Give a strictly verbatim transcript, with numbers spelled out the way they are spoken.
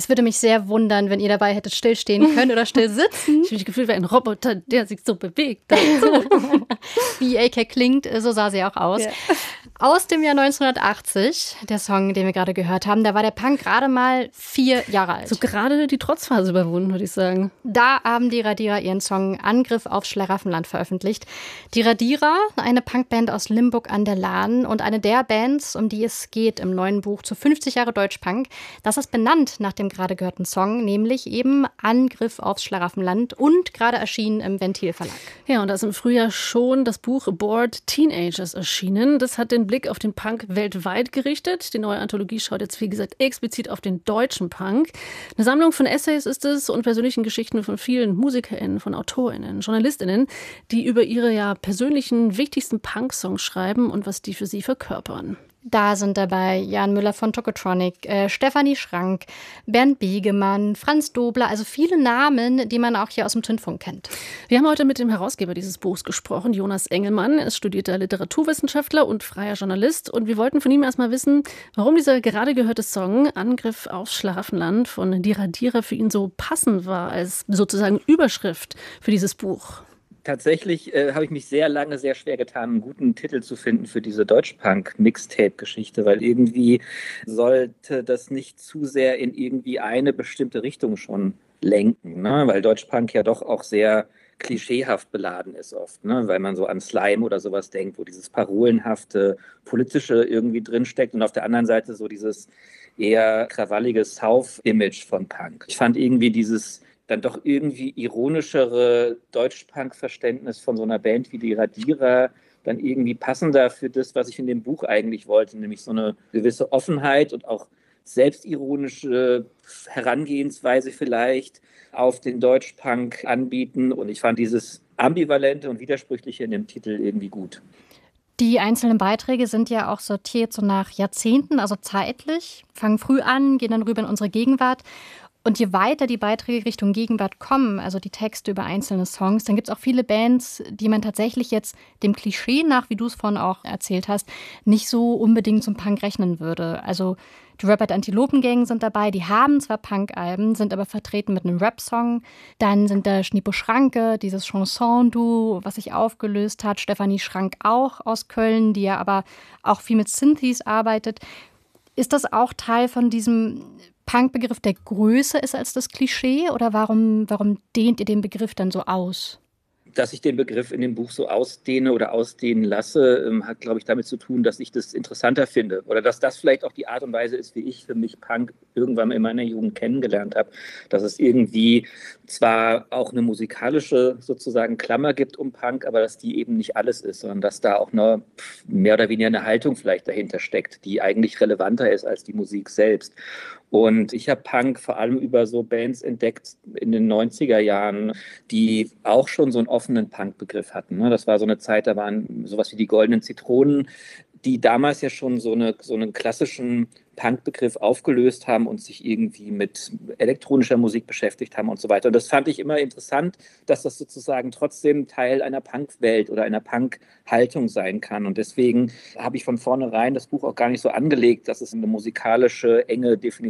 Es würde mich sehr wundern, wenn ihr dabei hättet stillstehen können oder still sitzen. Ich habe das Gefühl, wie ein Roboter, der sich so bewegt. Wie A K klingt, so sah sie auch aus. Ja. Aus dem Jahr neunzehnhundertachtzig, der Song, den wir gerade gehört haben, da war der Punk gerade mal vier Jahre alt. So gerade die Trotzphase überwunden, würde ich sagen. Da haben die Radierer ihren Song Angriff auf Schlaraffenland veröffentlicht. Die Radierer, eine Punkband aus Limburg an der Lahn und eine der Bands, um die es geht im neuen Buch zu fünfzig Jahre Deutschpunk. Das ist benannt nach dem gerade gehörten Song, nämlich eben Angriff aufs Schlaraffenland und gerade erschienen im Ventil Verlag. Ja, und da ist im Frühjahr schon das Buch Aboard Teenagers erschienen. Das hat den Blick auf den Punk weltweit gerichtet. Die neue Anthologie schaut jetzt, wie gesagt, explizit auf den deutschen Punk. Eine Sammlung von Essays ist es und persönlichen Geschichten von vielen MusikerInnen, von AutorInnen, JournalistInnen, die über ihre ja persönlichen, wichtigsten Punk-Songs schreiben und was die für sie verkörpern. Da sind dabei Jan Müller von Tokotronic, äh, Stefanie Schrank, Bernd Begemann, Franz Dobler, also viele Namen, die man auch hier aus dem Zündfunk kennt. Wir haben heute mit dem Herausgeber dieses Buchs gesprochen, Jonas Engelmann. Er ist studierter Literaturwissenschaftler und freier Journalist. Und wir wollten von ihm erstmal wissen, warum dieser gerade gehörte Song Angriff aufs Schlaraffenland von Die Radierer für ihn so passend war als sozusagen Überschrift für dieses Buch. Tatsächlich äh, habe ich mich sehr lange sehr schwer getan, einen guten Titel zu finden für diese Deutschpunk-Mixtape-Geschichte, weil irgendwie sollte das nicht zu sehr in irgendwie eine bestimmte Richtung schon lenken, ne? Weil Deutschpunk ja doch auch sehr klischeehaft beladen ist oft, ne? Weil man so an Slime oder sowas denkt, wo dieses parolenhafte, politische irgendwie drinsteckt und auf der anderen Seite so dieses eher krawallige South-Image von Punk. Ich fand irgendwie dieses dann doch irgendwie ironischere Deutschpunk-Verständnis von so einer Band wie die Radierer dann irgendwie passender für das, was ich in dem Buch eigentlich wollte, nämlich so eine gewisse Offenheit und auch selbstironische Herangehensweise vielleicht auf den Deutschpunk anbieten. Und ich fand dieses Ambivalente und Widersprüchliche in dem Titel irgendwie gut. Die einzelnen Beiträge sind ja auch sortiert so nach Jahrzehnten, also zeitlich, fangen früh an, gehen dann rüber in unsere Gegenwart. Und je weiter die Beiträge Richtung Gegenwart kommen, also die Texte über einzelne Songs, dann gibt es auch viele Bands, die man tatsächlich jetzt dem Klischee nach, wie du es vorhin auch erzählt hast, nicht so unbedingt zum Punk rechnen würde. Also die Rapper der Antilopengang sind dabei, die haben zwar Punk-Alben, sind aber vertreten mit einem Rap-Song. Dann sind da Schnipo Schranke, dieses Chanson-Duo, was sich aufgelöst hat. Stefanie Schrank auch aus Köln, die ja aber auch viel mit Synthes arbeitet. Ist das auch Teil von diesem Punk-Begriff, der größer ist als das Klischee? Oder warum, warum dehnt ihr den Begriff dann so aus? Dass ich den Begriff in dem Buch so ausdehne oder ausdehnen lasse, hat, glaube ich, damit zu tun, dass ich das interessanter finde. Oder dass das vielleicht auch die Art und Weise ist, wie ich für mich Punk irgendwann in meiner Jugend kennengelernt habe. Dass es irgendwie zwar auch eine musikalische sozusagen Klammer gibt um Punk, aber dass die eben nicht alles ist, sondern dass da auch eine, mehr oder weniger eine Haltung vielleicht dahinter steckt, die eigentlich relevanter ist als die Musik selbst. Und ich habe Punk vor allem über so Bands entdeckt in den neunziger Jahren, die auch schon so einen offenen Punk-Begriff hatten. Das war so eine Zeit, da waren sowas wie die Goldenen Zitronen, die damals ja schon so, eine, so einen klassischen Punk-Begriff aufgelöst haben und sich irgendwie mit elektronischer Musik beschäftigt haben und so weiter. Und das fand ich immer interessant, dass das sozusagen trotzdem Teil einer Punk-Welt oder einer Punk-Haltung sein kann. Und deswegen habe ich von vornherein das Buch auch gar nicht so angelegt, dass es eine musikalische, enge Definition